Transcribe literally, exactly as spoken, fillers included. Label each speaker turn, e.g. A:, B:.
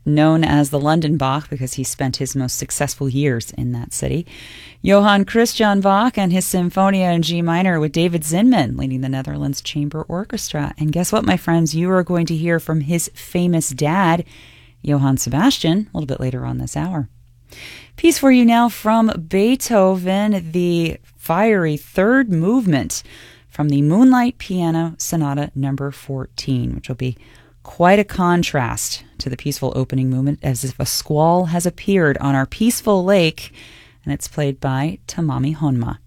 A: known as the London Bach because he spent his most successful years in that city. Johann Christian Bach and his Symphonia in G minor with David Zinman leading the Netherlands Chamber Orchestra. And guess what, my friends? You are going to hear from his famous dad, Johann Sebastian, a little bit later on this hour. Piece for you now from Beethoven, the fiery third movement from the Moonlight Piano Sonata number fourteen, which will be quite a contrast to the peaceful opening movement, as if a squall has appeared on our peaceful lake, and it's played by Tomomi Honma.